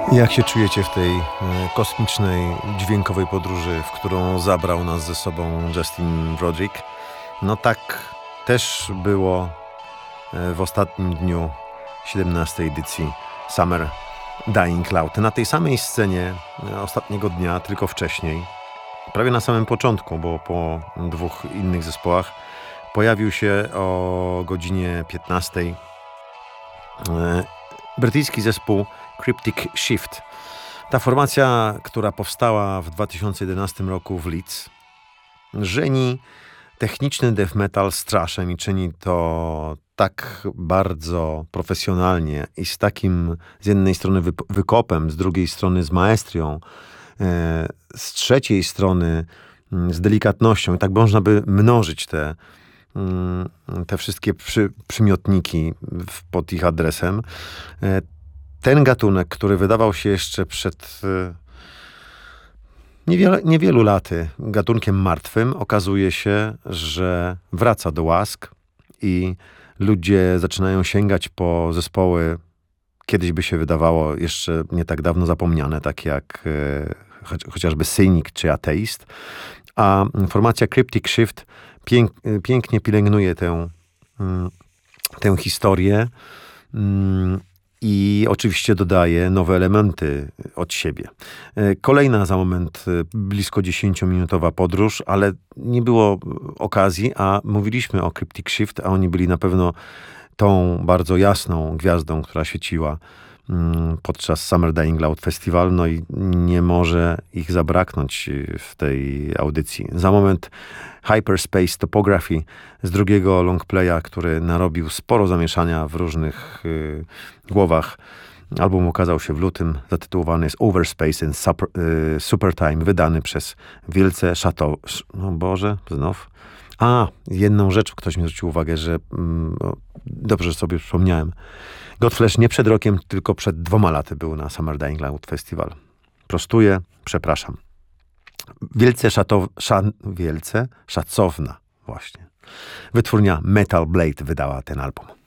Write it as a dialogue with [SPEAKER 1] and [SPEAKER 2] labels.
[SPEAKER 1] Jak się czujecie w tej kosmicznej, dźwiękowej podróży, w którą zabrał nas ze sobą Justin Roderick? No tak też było w ostatnim dniu 17. edycji Summer Dying Cloud. Na tej samej scenie ostatniego dnia, tylko wcześniej, prawie na samym początku, bo po dwóch innych zespołach, pojawił się o godzinie 15 brytyjski zespół Cryptic Shift. Ta formacja, która powstała w 2011 roku w Leeds, żeni techniczny death metal z thrashem i czyni to tak bardzo profesjonalnie i z takim z jednej strony wykopem, z drugiej strony z maestrią, z trzeciej strony z delikatnością. I tak można by mnożyć te wszystkie przymiotniki pod ich adresem. Ten gatunek, który wydawał się jeszcze przed niewielu laty gatunkiem martwym, okazuje się, że wraca do łask i ludzie zaczynają sięgać po zespoły, kiedyś by się wydawało jeszcze nie tak dawno zapomniane, takie jak chociażby Cynic czy Atheist. A formacja Cryptic Shift pięknie pielęgnuje tę historię i oczywiście dodaje nowe elementy od siebie. Kolejna za moment blisko 10-minutowa podróż, ale nie było okazji, a mówiliśmy o Cryptic Shift, a oni byli na pewno tą bardzo jasną gwiazdą, która świeciła podczas Summer Dying Cloud Festival, no i nie może ich zabraknąć w tej audycji. Za moment Hyperspace Topography z drugiego longplaya, który narobił sporo zamieszania w różnych głowach. Album ukazał się w lutym, zatytułowany jest Overspace and Supertime, wydany przez Wielce Chateau... No Boże, znów. Jedną rzecz ktoś mi zwrócił uwagę, że dobrze, że sobie przypomniałem. Godflesh nie przed rokiem, tylko przed 2 laty był na Summer Dying Cloud Festival. Prostuję, przepraszam. Wielce szacowna właśnie. Wytwórnia Metal Blade wydała ten album.